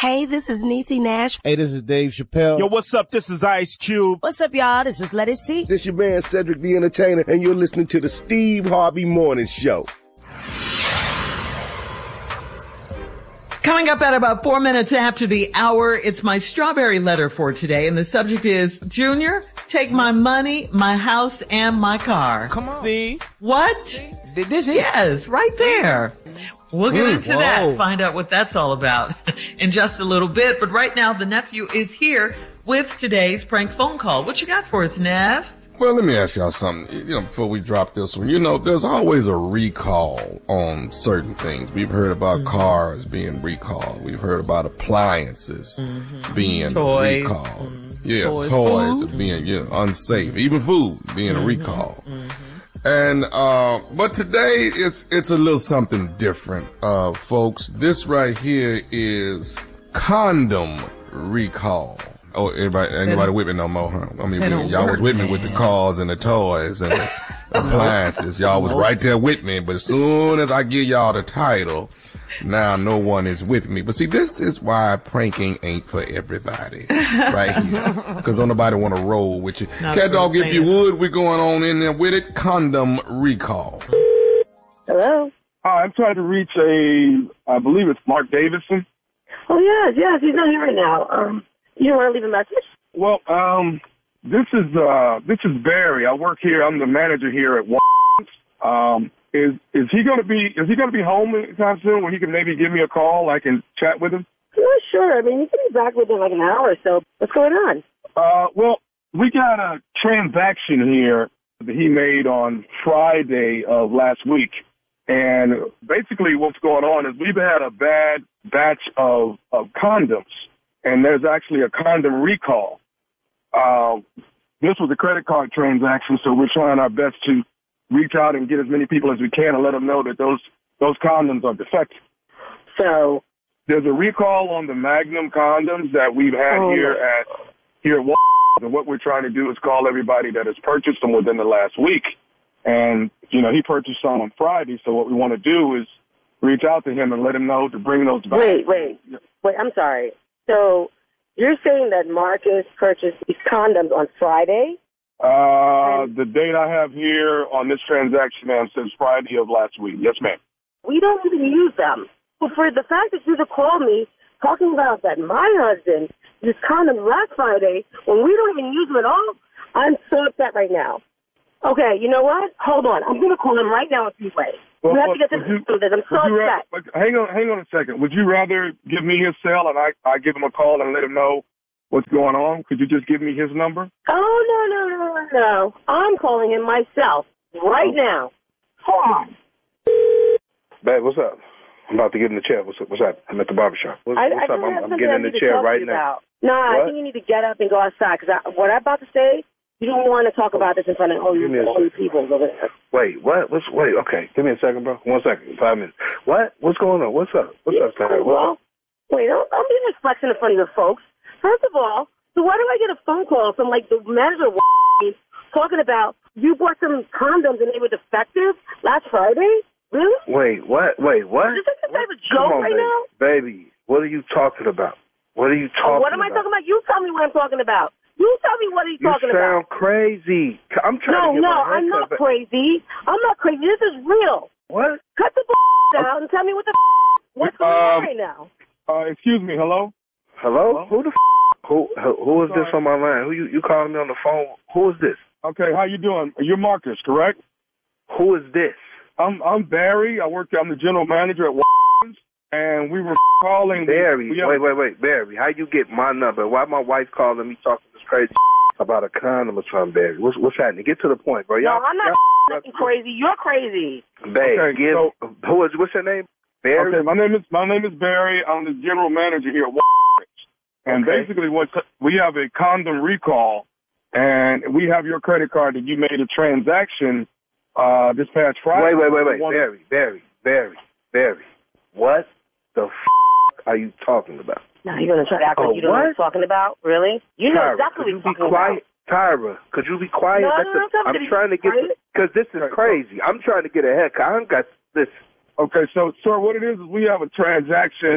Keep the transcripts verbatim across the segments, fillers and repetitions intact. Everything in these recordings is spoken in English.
Hey, this is Niecy Nash. Hey, this is Dave Chappelle. Yo, what's up? This is Ice Cube. What's up, y'all? This is Let It See. This your man, Cedric the Entertainer, and you're listening to the Steve Harvey Morning Show. Coming up at about four minutes after the hour, it's my strawberry letter for today, and the subject is, Junior, take my money, my house, and my car. Come on. See? What? Did this hit? Yes, right there. We'll get Mm, into whoa. that, find out what that's all about in just a little bit. But right now, the nephew is here with today's prank phone call. What you got for us, Nev? Well, let me ask y'all something, you know, before we drop this one. You know, there's always a recall on certain things. We've heard about mm-hmm. cars being recalled. We've heard about appliances mm-hmm. being toys. recalled. Mm-hmm. Yeah, toys, toys food. being you know, unsafe. Even food being mm-hmm. a recall. Mm-hmm. And, uh, but today it's, it's a little something different, uh, folks. This right here is condom recall. Oh, everybody, anybody with me no more, huh? I mean, we, y'all was with me with the cars and the toys and the appliances. Y'all was right there with me, but as soon as I give y'all the title, now no one is with me. But see, this is why pranking ain't for everybody, right here. Because don't nobody want to roll with you. Not Cat Dog, if you would, we're going on in there with it. Condom recall. Hello? Hi, I'm trying to reach a, I believe it's Mark Davidson. Oh, yes, yes, he's not here right now. Um, you don't want to leave a message? Well, um, this is, uh, this is Barry. I work here. I'm the manager here at Walgreens. Um, is, is he going to be, is he going to be home anytime soon where he can maybe give me a call? I can chat with him? Yeah, sure. I mean, you can be back within like an hour or so. What's going on? Uh, well, we got a transaction here that he made on Friday of last week. And basically what's going on is we've had a bad batch of, of condoms, and there's actually a condom recall. Uh, this was a credit card transaction, so we're trying our best to reach out and get as many people as we can and let them know that those those condoms are defective. So there's a recall on the Magnum condoms that we've had oh, here at here at Walgreens, and what we're trying to do is call everybody that has purchased them within the last week. And, you know, he purchased some on Friday, so what we want to do is reach out to him and let him know to bring those back. Wait, wait, wait, I'm sorry. So you're saying that Marcus purchased these condoms on Friday? Uh, the date I have here on this transaction, ma'am, says Friday of last week. Yes, ma'am. We don't even use them. But for the fact that you just called me talking about that my husband used condoms last Friday when we don't even use them at all, I'm so upset right now. Okay, you know what? Hold on. I'm going to call him right now in a few ways. Well, we have well, to get to you, this. I'm so upset. Ra- hang on, hang on a second. Would you rather give me his cell and I, I give him a call and let him know what's going on? Could you just give me his number? Oh, no, no, no, no, no. I'm calling him myself right now. Hold on. Babe, what's up? I'm about to get in the chair. What's up? What's up? I'm at the barbershop. What's, I, what's I up? I'm, I'm something getting I in the need to chair talk to right you now. About. Nah, What? I think you need to get up and go outside because what I'm about to say, you don't want to talk about this in front of all you, all you people over there. Wait, what? What's, wait, okay. Give me a second, bro. One second. Five minutes. What? What's going on? What's up? What's yeah, up, Tyler? Well, wait, don't, don't be flexing in front of your folks. First of all, so why do I get a phone call from, like, the manager of talking about you bought some condoms and they were defective last Friday? Really? Wait, what? Wait, what? Is this some type of Come joke on, right baby. now? Baby, what are you talking about? What are you talking about? Oh, what am I talking about? You tell me what I'm talking about. You tell me what he's You talking sound about. crazy. I'm trying No, to get no, my haircut I'm not back. crazy. I'm not crazy. This is real. What? Cut the bull out and tell me what the what's going on Um, right now. Uh, excuse me. Hello? Hello? Who the f***? Who, who, who is this Sorry. on my line? Who you, you calling me on the phone? Who is this? Okay, how you doing? You're Marcus, correct? Who is this? I'm I'm Barry. I work. I'm the general manager at Walgreens, and we were calling. Barry, we have, wait, wait, wait, Barry, how you get my number? Why my wife calling me talking this crazy about a condom or something, Barry? What's, what's happening? Get to the point, bro. Y'all, No, I'm not y'all, f***ing crazy. You're crazy. Babe, Okay, give, so- who is, what's your name? Barry? Okay, my name is my name is Barry. I'm the general manager here at Walgreens, and Okay. basically, what we have a condom recall, and we have your credit card that you made a transaction uh, this past Friday. Wait, wait, wait, wait, One- Barry, Barry, Barry, Barry. What the f*** are you talking about? Now you're gonna try to act Oh, like you don't know what? what you're talking about? Really? You know Tyra, exactly could what you you're be talking quiet? about. Tyra, could you be quiet? No, That's no, a- no, tell me I'm to be trying to get, quiet. because this is Okay, so- crazy. I'm trying to get a haircut. I don't got this. Okay, so sir, what it is is we have a transaction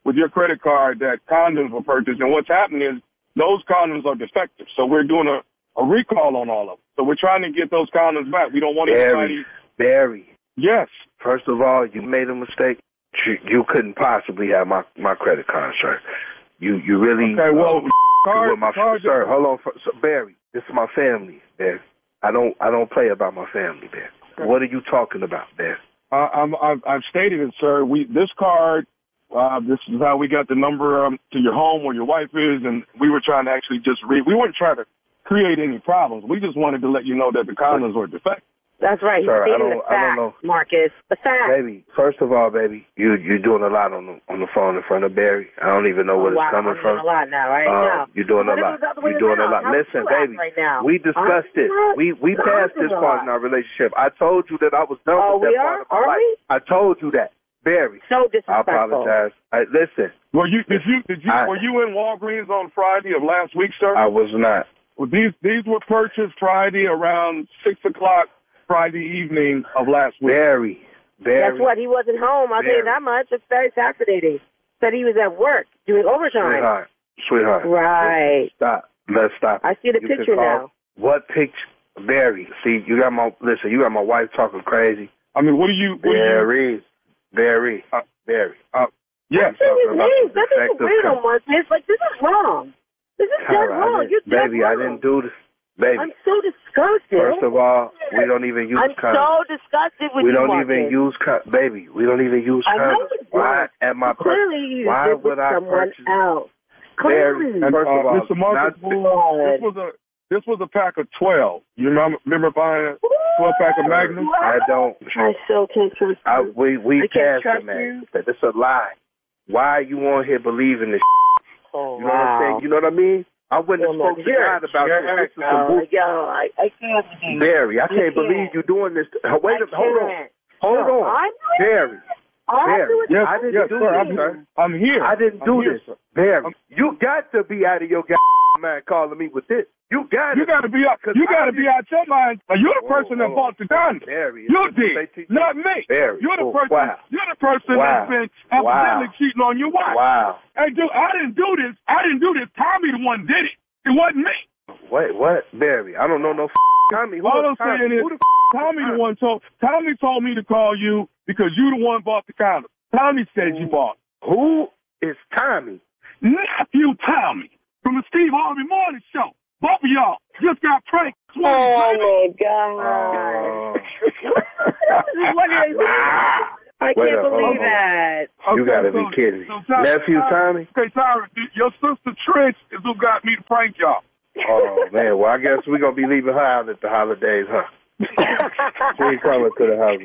with your credit card that condoms were purchased, and what's happening is those condoms are defective. So we're doing a, a recall on all of them. So we're trying to get those condoms back. We don't want anybody. Barry. Yes. First of all, you made a mistake. You, you couldn't possibly have my, my credit card, sir. You you really. Okay, well, uh, card, my, card, sir, hold on, for, so Barry. This is my family, Barry. I don't I don't play about my family, Barry. Okay. What are you talking about, Barry? Uh, I'm, I've, I've stated it, sir. We this card. Uh, this is how we got the number um, to your home where your wife is, and we were trying to actually just read. We weren't trying to create any problems. We just wanted to let you know that the condoms were defective. That's right. Sir, He's I stating don't, the fact, I don't know. Marcus. The fact. Baby, first of all, baby, you, you're doing a lot on the, on the phone in front of Barry. I don't even know where oh, wow. it's coming I'm from. doing a lot now, right? Uh, now. You're doing what a lot. You're doing around? a lot. How Listen, baby, right now? we discussed it. We we passed this part in our relationship. I told you that I was done oh, with that we part are? of my are life. We? I told you that. Barry. So disrespectful. I apologize. I, listen. Were you did you did you I, were you in Walgreens on Friday of last week, sir? I was not. Well, these these were purchased Friday around six o'clock Friday evening of last week. Barry. Barry. Guess what? He wasn't home. I'll tell you that much. It's very fascinating. Said he was at work doing overtime. Sweetheart. Sweetheart. Right. Stop. Let's stop. I see the you picture now. What picture? Barry. See, you got my listen. You got my wife talking crazy. I mean, what do you? What Barry. You, Barry. Uh, Barry. Uh, yes. That's his name. That's his weirdo, Marcus. Like this is wrong. This is dead right, wrong. You're dead baby, wrong. I didn't do this. Baby. I'm so disgusted. First of all, we don't even use I'm condoms. so disgusted with we you, don't Marcus. even use con- baby. We don't even use I know condoms. you Why at my per- Clearly you Why did would with I someone purchase? else. Barry, Clearly. And, first of uh, all, Mister Marcus, not, this was a this was a pack of twelve. You remember, remember buying a twelve pack of Magnum? I don't. I still can't trust you. I, we we I can't passed the trust man. you. It's a lie. Why are you on here believing this? Oh, You know wow. what I'm saying? You know what I mean? I wouldn't have Oh, spoken to you're God about a this. jerk, This is some oh, bullshit. yo, I, I can't believe Barry, I You can't can't. believe you doing this. To, wait a I minute. Hold on. can't. Hold No, on. I'm doing Barry. it. I'm Barry. doing Yes, I didn't yes, do sir. this, I'm, sir. I'm here. I didn't I'm do here, this. sir. Barry, I'm, you got to be out of your mind calling me with this. You got you got to be out. You got to be out your mind. Now, you're the Whoa, person that whoa. bought the condom. Barry, You it's did, just- not me. Barry. You're the Oh, person. wow. You're the person Wow. that's been Wow. evidently cheating on your wife. Wow. Hey, dude, I didn't do this. I didn't do this. Tommy the one did it. It wasn't me. Wait, what? Barry, I don't know no f- Tommy. Who All is I'm Tommy? saying is, Who the f- Tommy the one told Tommy told me to call you because you the one bought the condom. Tommy said you bought it. Who is Tommy? Nephew Tommy from the Steve Harvey Morning Show. Both of y'all just got pranked. Oh, my God. Oh. This is what it is. I Wait can't up, hold believe on. that. You Okay, gotta so- be kidding me. so Tommy- Nephew Tommy? Okay, Tyra, your sister Trish is who got me to prank y'all. Oh, man. Well, I guess we're going to be leaving her out at the holidays, huh? She ain't coming to the house,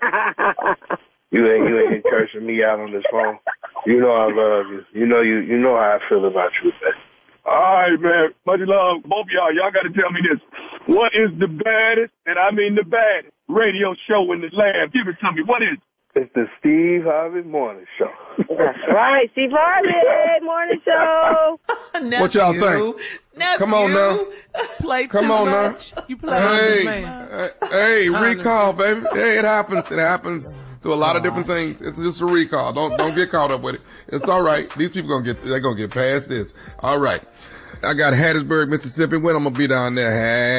man. You ain't, you ain't cursing me out on this phone. You know I love you. You know you you know how I feel about you, man. All right, man. Much love. Both of y'all, y'all got to tell me this. What is the baddest, and I mean the baddest, radio show in the land? Give it to me. What is it? It's the Steve Harvey Morning Show. That's right. Steve Harvey, morning show. Nephew, What y'all think? Nephew. Come on now. Play Come too on much. now. You play Hey, too much. hey, hey, recall, baby. Hey, it happens. It happens to a lot of different things. It's just a recall. Don't don't get caught up with it. It's all right. These people gonna get they're gonna get past this. All right. I got Hattiesburg, Mississippi. When I'm gonna be down there,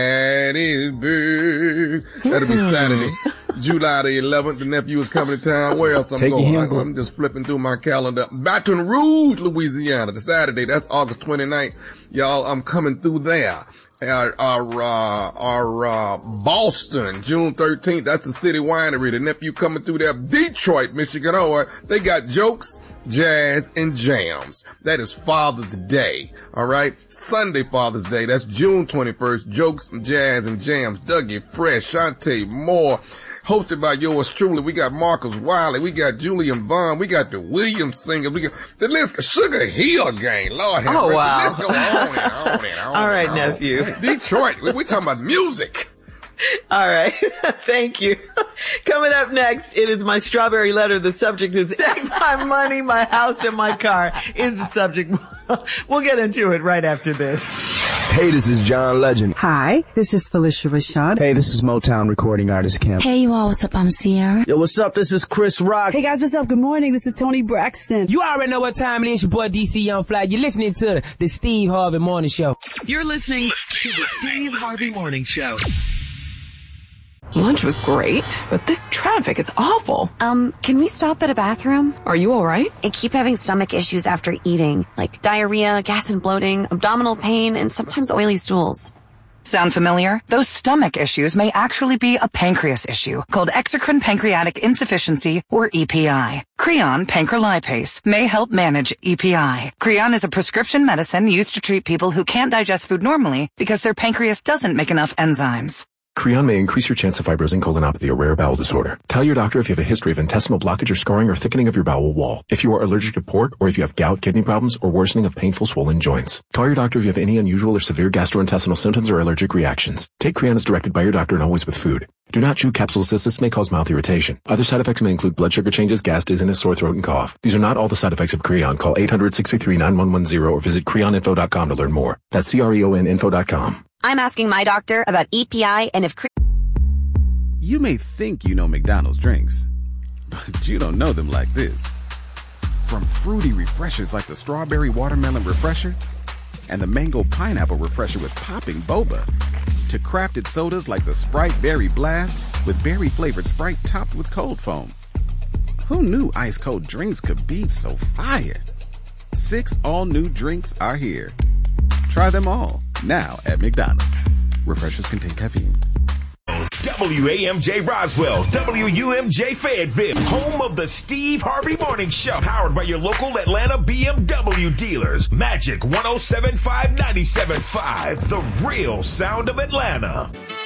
Hattiesburg. That'll be Saturday, July the eleventh. The nephew is coming to town. Where else I'm Take going? your I, I'm just flipping through my calendar. Baton Rouge, Louisiana. The Saturday. That's August twenty-ninth. Y'all, I'm coming through there. Our, our, uh, our, uh, Boston, June thirteenth. That's the City Winery. The nephew coming through there. Detroit, Michigan. Or they got jokes, jazz, and jams. That is Father's Day. All right. Sunday Father's Day. That's June twenty-first. Jokes, jazz, and jams. Dougie Fresh, Shantae Moore. Hosted by yours truly. We got Marcus Wiley. We got Julian Vaughn. We got the Williams singers. We got the list. Sugar Hill Gang. Lord have Oh, mercy. wow. Let's go on and on and on. All right, and on. nephew. Detroit. We, we talking about music. All right. Thank you. Coming up next, it is my strawberry letter. The subject is take my money, my house, and my car is the subject. We'll get into it right after this. Hey, this is John Legend. Hi, this is Felicia Rashad. Hey, this is Motown recording artist Kim. Hey, you all, what's up? I'm Sierra. Yo, what's up? This is Chris Rock. Hey, guys, what's up? Good morning. This is Tony Braxton. You already know what time it is. Your boy D C Young Fly. You're listening to the Steve Harvey Morning Show. You're listening to the Steve Harvey Morning Show. Lunch was great, but this traffic is awful. Um, can we stop at a bathroom? Are you all right? I keep having stomach issues after eating, like diarrhea, gas and bloating, abdominal pain, and sometimes oily stools. Sound familiar? Those stomach issues may actually be a pancreas issue called exocrine pancreatic insufficiency, or E P I. Creon pancrelipase may help manage E P I. Creon is a prescription medicine used to treat people who can't digest food normally because their pancreas doesn't make enough enzymes. Creon may increase your chance of fibrosing colonopathy, a rare bowel disorder. Tell your doctor if you have a history of intestinal blockage or scarring or thickening of your bowel wall, if you are allergic to pork, or if you have gout, kidney problems, or worsening of painful swollen joints. Call your doctor if you have any unusual or severe gastrointestinal symptoms or allergic reactions. Take Creon as directed by your doctor and always with food. Do not chew capsules as this may cause mouth irritation. Other side effects may include blood sugar changes, gas, dizziness, sore throat, and cough. These are not all the side effects of Creon. Call eight hundred, six three three, nine one one zero or visit creon info dot com to learn more. That's C R E O N info dot com. I'm asking my doctor about E P I and if... Cre- You may think you know McDonald's drinks, but you don't know them like this. From fruity refreshers like the Strawberry Watermelon Refresher and the Mango Pineapple Refresher with popping boba, to crafted sodas like the Sprite Berry Blast with berry-flavored Sprite topped with cold foam. Who knew ice-cold drinks could be so fire? Six all-new drinks are here. Try them all, now at McDonald's. Refreshers contain caffeine. W A M J Roswell, W U M J Fayetteville, home of the Steve Harvey Morning Show, powered by your local Atlanta B M W dealers. Magic one oh seven point five, ninety-seven point five, the real sound of Atlanta.